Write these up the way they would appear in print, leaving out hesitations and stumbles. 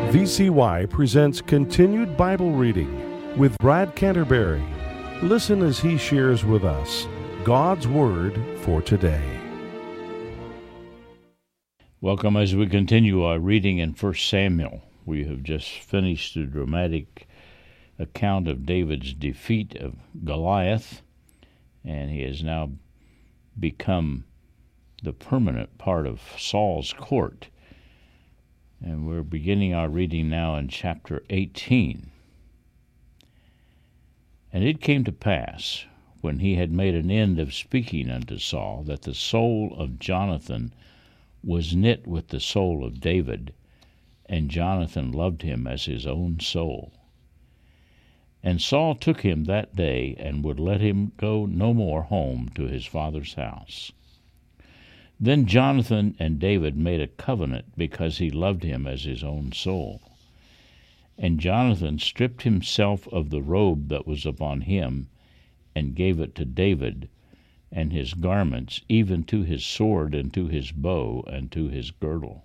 VCY presents Continued Bible Reading with Brad Canterbury. Listen as he shares with us God's Word for today. Welcome as we continue our reading in 1 Samuel. We have just finished the dramatic account of David's defeat of Goliath, and he has now become the permanent part of Saul's court. And we're beginning our reading now in chapter 18. And it came to pass, when he had made an end of speaking unto Saul, that the soul of Jonathan was knit with the soul of David, and Jonathan loved him as his own soul. And Saul took him that day, and would let him go no more home to his father's house. Then Jonathan and David made a covenant, because he loved him as his own soul. And Jonathan stripped himself of the robe that was upon him, and gave it to David, and his garments, even to his sword, and to his bow, and to his girdle.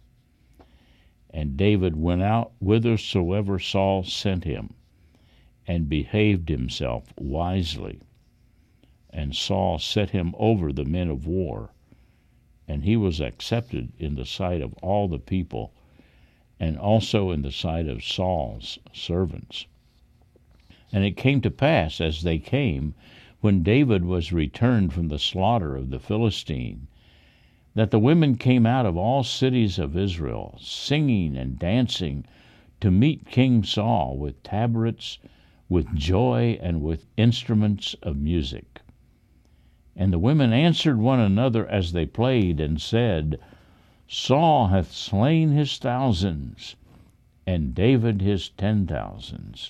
And David went out whithersoever Saul sent him, and behaved himself wisely. And Saul set him over the men of war, and he was accepted in the sight of all the people, and also in the sight of Saul's servants. And it came to pass, as they came, when David was returned from the slaughter of the Philistine, that the women came out of all cities of Israel, singing and dancing, to meet King Saul with tabrets, with joy, and with instruments of music. And the women answered one another as they played, and said, Saul hath slain his thousands, and David his 10,000s.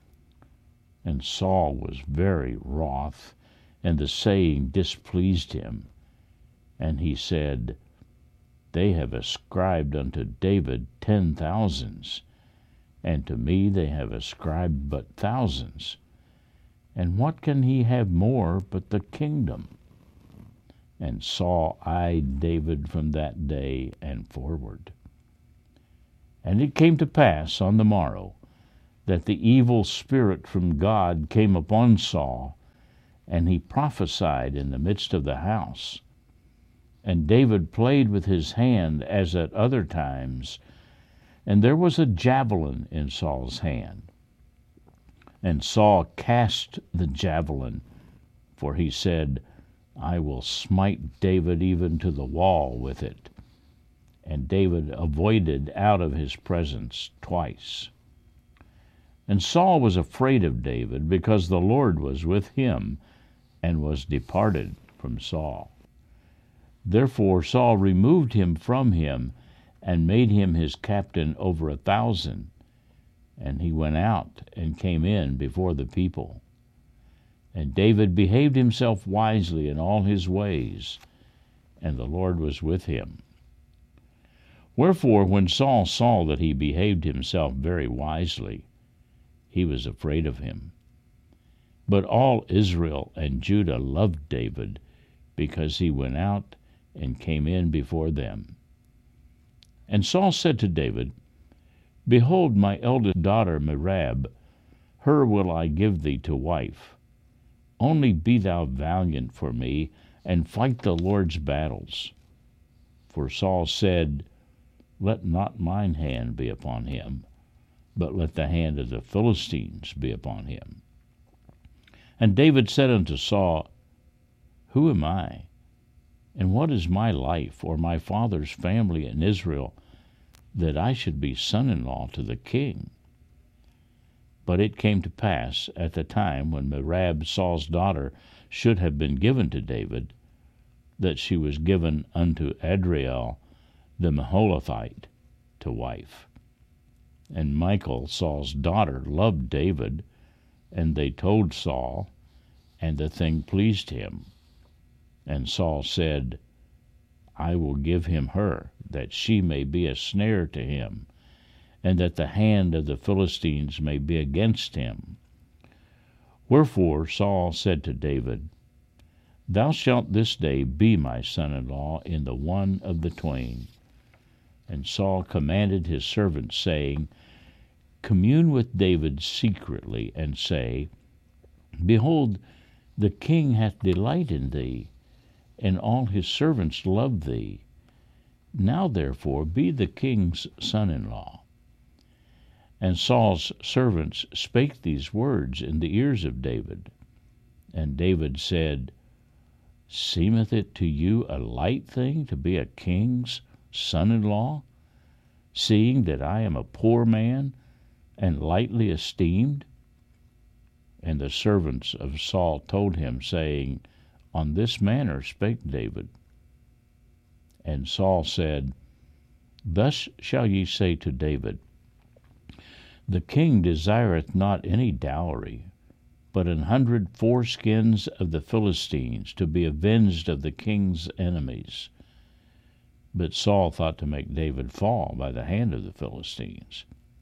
And Saul was very wroth, and the saying displeased him. And he said, They have ascribed unto David 10,000s, and to me they have ascribed but thousands. And what can he have more but the kingdom? And Saul eyed David from that day and forward. And it came to pass on the morrow, that the evil spirit from God came upon Saul, and he prophesied in the midst of the house. And David played with his hand as at other times, and there was a javelin in Saul's hand. And Saul cast the javelin, for he said, I will smite David even to the wall with it. And David avoided out of his presence twice. And Saul was afraid of David, because the Lord was with him, and was departed from Saul. Therefore Saul removed him from him, and made him his captain over 1,000. And he went out and came in before the people. And David behaved himself wisely in all his ways, and the Lord was with him. Wherefore, when Saul saw that he behaved himself very wisely, he was afraid of him. But all Israel and Judah loved David, because he went out and came in before them. And Saul said to David, Behold, my eldest daughter Merab, her will I give thee to wife. Only be thou valiant for me, and fight the Lord's battles. For Saul said, Let not mine hand be upon him, but let the hand of the Philistines be upon him. And David said unto Saul, Who am I? And what is my life, or my father's family in Israel, that I should be son-in-law to the king? But it came to pass, at the time when Merab Saul's daughter should have been given to David, that she was given unto Adriel the Meholathite to wife. And Michal, Saul's daughter, loved David, and they told Saul, and the thing pleased him. And Saul said, I will give him her, that she may be a snare to him, and that the hand of the Philistines may be against him. Wherefore Saul said to David, Thou shalt this day be my son-in-law in the one of the twain. And Saul commanded his servants, saying, commune with David secretly, and say, Behold, the king hath delight in thee, and all his servants love thee. Now therefore be the king's son-in-law. And Saul's servants spake these words in the ears of David. And David said, Seemeth it to you a light thing to be a king's son-in-law, seeing that I am a poor man and lightly esteemed? And the servants of Saul told him, saying, On this manner spake David. And Saul said, Thus shall ye say to David, The king desireth not any dowry, but 100 foreskins of the Philistines, to be avenged of the king's enemies. But Saul thought to make David fall by the hand of the Philistines.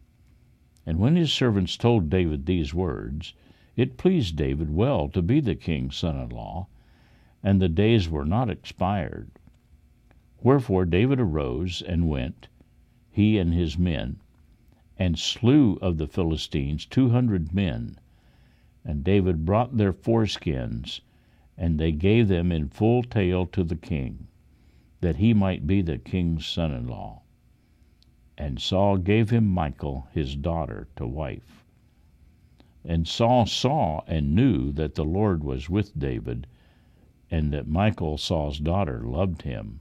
And when his servants told David these words, it pleased David well to be the king's son-in-law, and the days were not expired. Wherefore David arose and went, he and his men, and slew of the Philistines 200 men. And David brought their foreskins, and they gave them in full tale to the king, that he might be the king's son-in-law. And Saul gave him Michal his daughter to wife. And Saul saw and knew that the Lord was with David, and that Michal Saul's daughter loved him.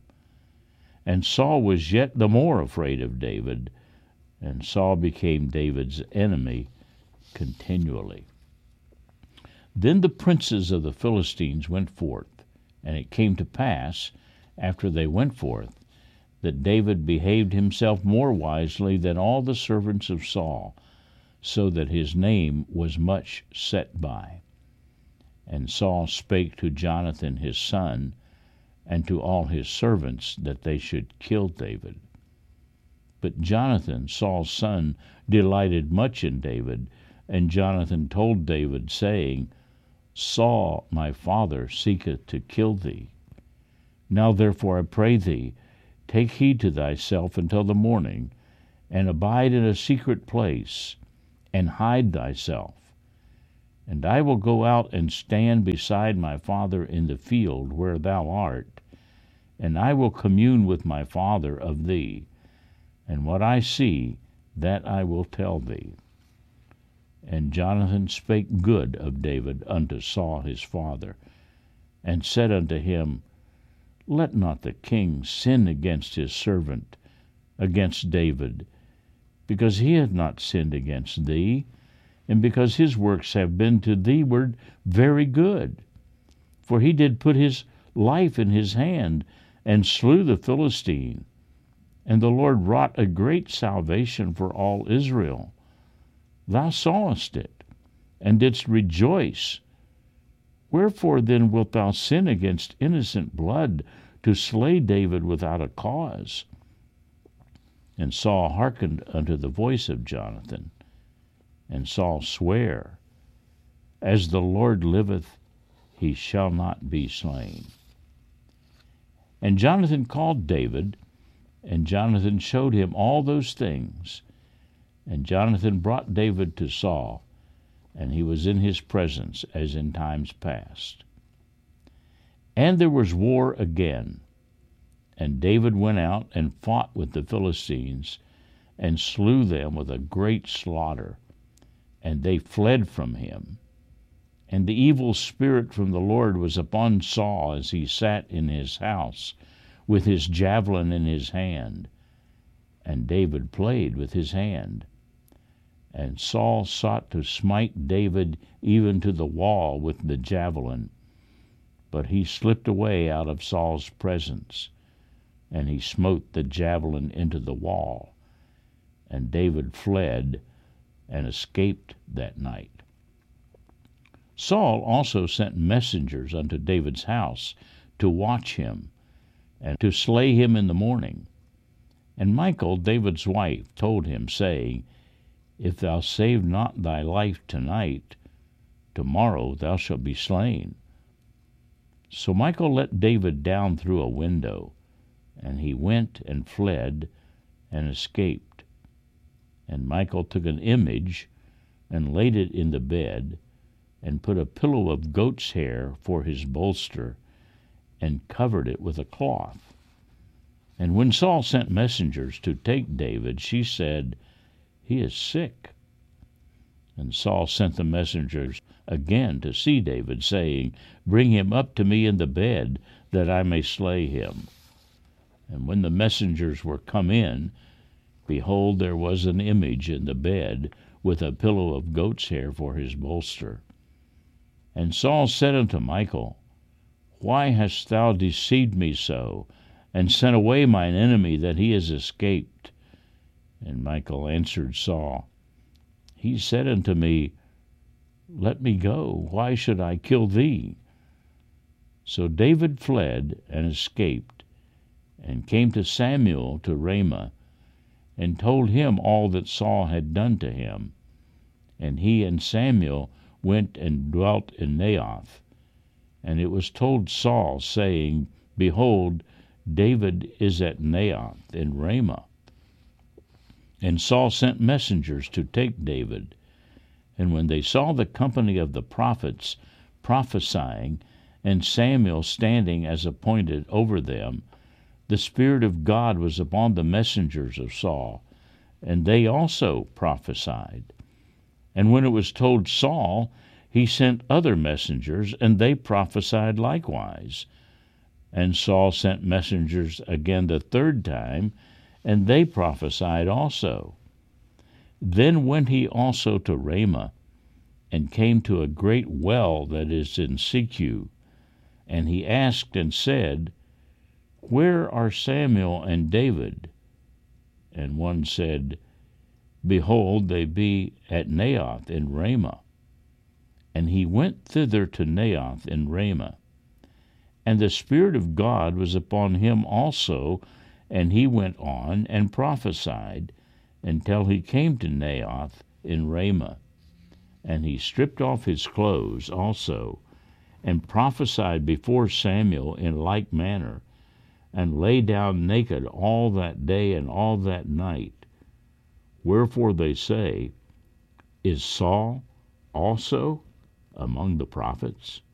And Saul was yet the more afraid of David, and Saul became David's enemy continually. Then the princes of the Philistines went forth, and it came to pass, after they went forth, that David behaved himself more wisely than all the servants of Saul, so that his name was much set by. And Saul spake to Jonathan his son, and to all his servants, that they should kill David. But Jonathan, Saul's son, delighted much in David, and Jonathan told David, saying, Saul my father seeketh to kill thee. Now therefore I pray thee, take heed to thyself until the morning, and abide in a secret place, and hide thyself. And I will go out and stand beside my father in the field where thou art, and I will commune with my father of thee, and what I see, that I will tell thee. And Jonathan spake good of David unto Saul his father, and said unto him, Let not the king sin against his servant, against David, because he hath not sinned against thee, and because his works have been to thee-ward very good. For he did put his life in his hand, and slew the Philistine. And the Lord wrought a great salvation for all Israel. Thou sawest it, and didst rejoice. Wherefore then wilt thou sin against innocent blood, to slay David without a cause? And Saul hearkened unto the voice of Jonathan. And Saul sware, As the Lord liveth, he shall not be slain. And Jonathan called David, and Jonathan showed him all those things. And Jonathan brought David to Saul, and he was in his presence as in times past. And there was war again, and David went out and fought with the Philistines, and slew them with a great slaughter, and they fled from him. And the evil spirit from the Lord was upon Saul as he sat in his house, with his javelin in his hand. And David played with his hand. And Saul sought to smite David even to the wall with the javelin. But he slipped away out of Saul's presence, and he smote the javelin into the wall. And David fled and escaped that night. Saul also sent messengers unto David's house to watch him, and to slay him in the morning. And Michal, David's wife, told him, saying, If thou save not thy life tonight, tomorrow thou shalt be slain. So Michal let David down through a window, and he went and fled and escaped. And Michal took an image and laid it in the bed, and put a pillow of goat's hair for his bolster, and covered it with a cloth. And when Saul sent messengers to take David, she said, "He is sick." And Saul sent the messengers again to see David, saying, "Bring him up to me in the bed, that I may slay him." And when the messengers were come in, behold, there was an image in the bed, with a pillow of goat's hair for his bolster. And Saul said unto Michal, "Why hast thou deceived me so, and sent away mine enemy, that he is escaped?" And Michal answered Saul, "He said unto me, Let me go, why should I kill thee?" So David fled and escaped, and came to Samuel to Ramah, and told him all that Saul had done to him. And he and Samuel went and dwelt in Naioth. And it was told Saul, saying, Behold, David is at Naioth in Ramah. And Saul sent messengers to take David. And when they saw the company of the prophets prophesying, and Samuel standing as appointed over them, the Spirit of God was upon the messengers of Saul, and they also prophesied. And when it was told Saul, he sent other messengers, and they prophesied likewise. And Saul sent messengers again the third time, and they prophesied also. Then went he also to Ramah, and came to a great well that is in Secu. And he asked and said, Where are Samuel and David? And one said, Behold, they be at Naioth in Ramah. And he went thither to Naioth in Ramah. And the Spirit of God was upon him also, and he went on and prophesied, until he came to Naioth in Ramah. And he stripped off his clothes also, and prophesied before Samuel in like manner, and lay down naked all that day and all that night. Wherefore they say, Is Saul also among the prophets?